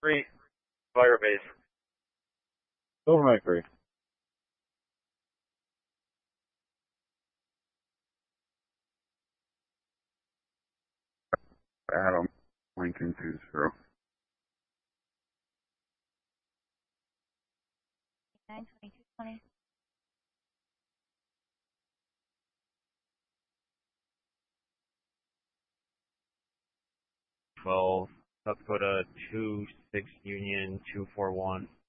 3, Firebase. Silver Mercury. Adam, Lincoln 20. 92220. South Dakota 26 Union 241.